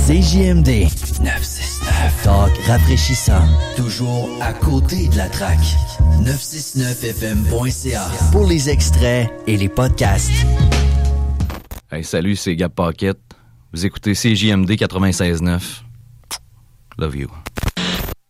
CJMD 969. Talk rafraîchissant. Toujours à côté de la traque. 969fm.ca pour les extraits et les podcasts. Hey, salut, c'est Gab Paquette. Vous écoutez CJMD 96.9. Love you.